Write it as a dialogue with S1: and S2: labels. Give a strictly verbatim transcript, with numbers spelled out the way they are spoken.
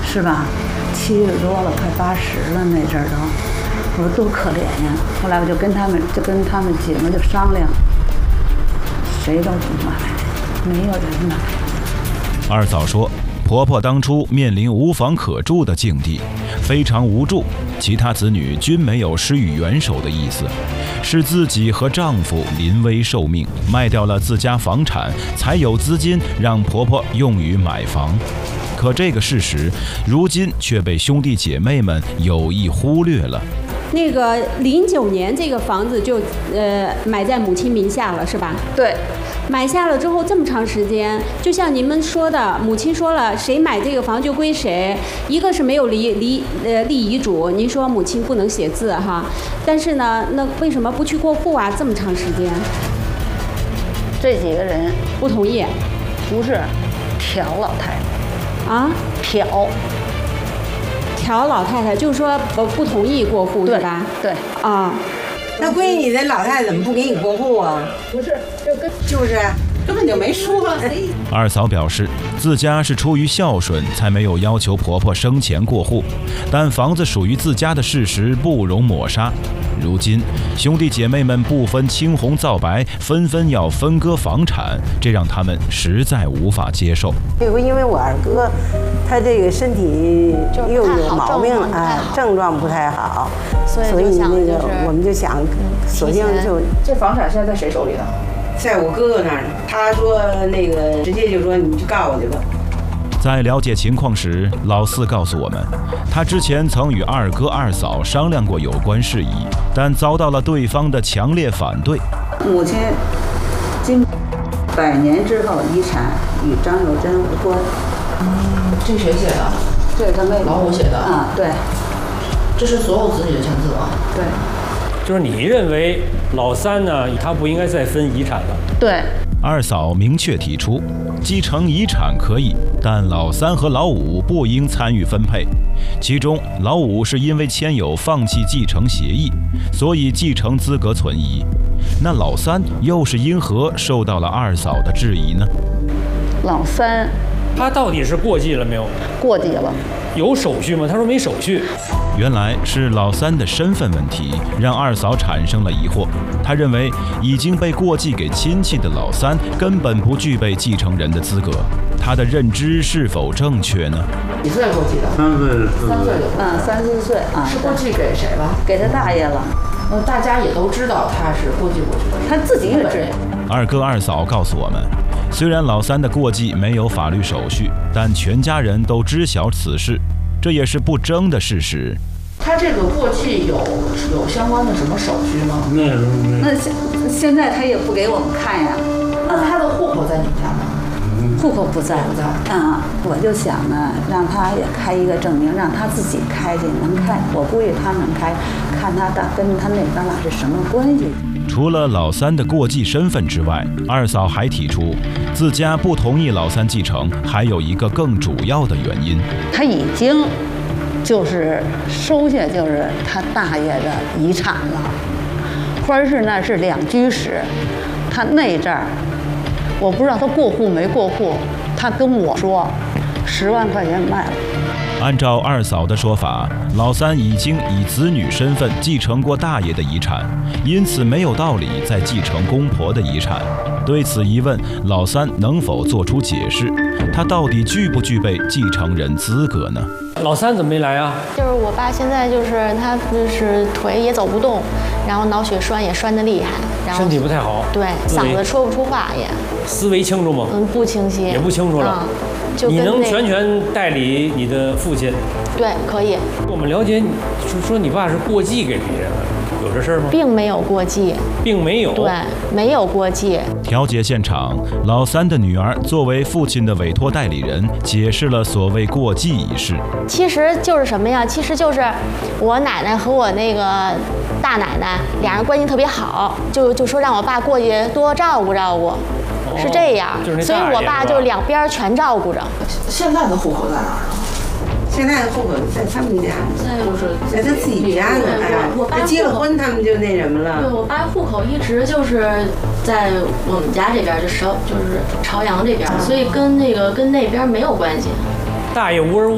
S1: 是吧？七十多了，快八十了，那阵儿都，我说多可怜呀。后来我就跟他们，就跟他们姐妹就商量，谁都不买，没有人买。
S2: 二嫂说，婆婆当初面临无房可住的境地，非常无助，其他子女均没有施予援手的意思，是自己和丈夫临危受命，卖掉了自家房产，才有资金让婆婆用于买房。可这个事实，如今却被兄弟姐妹们有意忽略了。
S3: 那个零九年这个房子就呃买在母亲名下了，是吧？
S1: 对。
S3: 买下了之后这么长时间，就像你们说的，母亲说了，谁买这个房就归谁。一个是没有立立呃立遗嘱，您说母亲不能写字哈，但是呢，那为什么不去过户啊？这么长时间，
S1: 这几个人
S3: 不同意，
S1: 不是挑老太太
S3: 啊，
S1: 挑
S3: 挑老太太，就是说不不同意过户是吧？
S1: 对
S3: 啊。
S4: 那闺女，你这老太太怎么不给你过户啊？
S1: 不是，就跟
S4: 就是根本就没说。
S2: 二嫂表示，自家是出于孝顺，才没有要求婆婆生前过户，但房子属于自家的事实不容抹杀。如今兄弟姐妹们不分青红皂白，纷纷要分割房产，这让他们实在无法接受。
S4: 这回因为我二哥，他这个身体又有毛病啊，症状不太好，所以那个我们就想，索性就
S5: 这房产现在在谁手里呢？
S4: 在我哥哥那儿呢。他说那个直接就说你去告我去吧。
S2: 在了解情况时，老四告诉我们，他之前曾与二哥二嫂商量过有关事宜，但遭到了对方的强烈反对。
S1: 母亲经百年之后，遗产与张有贞无关。
S5: 嗯，这谁写的？
S1: 这是他妹妹
S5: 老五写的。
S1: 啊，对。
S5: 这是所有子女的签字啊。
S1: 对。
S6: 就是你认为老三呢，他不应该再分遗产了？
S1: 对。
S2: 二嫂明确提出，继承遗产可以，但老三和老五不应参与分配。其中，老五是因为签有放弃继承协议，所以继承资格存疑。那老三又是因何受到了二嫂的质疑呢？
S1: 老三，
S6: 他到底是过继了没有？
S1: 过继了。
S6: 有手续吗？他说没手续。
S2: 原来是老三的身份问题让二嫂产生了疑惑。她认为已经被过继给亲戚的老三根本不具备继承人的资格。她的认知是否正确呢？
S5: 几岁过继的？
S7: 三岁，
S5: 三岁就
S1: 嗯，三四岁啊。
S5: 是过继给谁了？
S1: 给他大爷了。
S5: 嗯，大家也都知道他是过继过去的，
S1: 他自己也知道。
S2: 二哥二嫂告诉我们，虽然老三的过继没有法律手续，但全家人都知晓此事，这也是不争的事实。
S5: 他这个过继有有相关的什么手续吗？
S7: 那时候没有。
S1: 那现现在他也不给我们看呀。
S5: 那他的户口在你们家吗？
S1: 户口不在。
S5: 不在。
S1: 啊，我就想呢，让他也开一个证明，让他自己开去，能开，我估计他能开，看他的跟他那哥俩是什么关系。
S2: 除了老三的过继身份之外，二嫂还提出，自家不同意老三继承，还有一个更主要的原因。
S1: 他已经就是收下就是他大爷的遗产了，或者是那是两居室，他那阵儿我不知道他过户没过户，他跟我说十万块钱卖了。
S2: 按照二嫂的说法，老三已经以子女身份继承过大爷的遗产，因此没有道理再继承公婆的遗产。对此疑问，老三能否做出解释？他到底具不具备继承人资格呢？
S6: 老三怎么没来啊？
S8: 就是我爸现在就是他就是腿也走不动，然后脑血栓也栓得厉害，然后
S6: 身体不太好。
S8: 对，嗓子说不出话也。
S6: 思维清楚吗？
S8: 嗯，不清晰。
S6: 也不清楚了。
S8: 嗯就
S6: 你能全权代理你的父亲？
S8: 对，可以。
S6: 我们了解，说说你爸是过继给别人了，有这事儿吗？
S8: 并没有过继，
S6: 并没有。
S8: 对，没有过继。
S2: 调解现场，老三的女儿作为父亲的委托代理人，解释了所谓过继一事。
S8: 其实就是什么呀？其实就是我奶奶和我那个大奶奶俩人关系特别好，就就说让我爸过去多照顾照顾。是这样，
S6: 就是
S8: 所以我爸就两边全照顾着。
S5: 现在的户口在哪儿呢？
S4: 现在的户口在他们家，
S5: 就是
S4: 在他自己家呢。哎，他结了婚，他们就那什么了。
S9: 对，我爸户口一直就是在我们家这边，就朝就是朝阳这边，所以跟那个跟那边没有关系。
S6: 大爷无儿无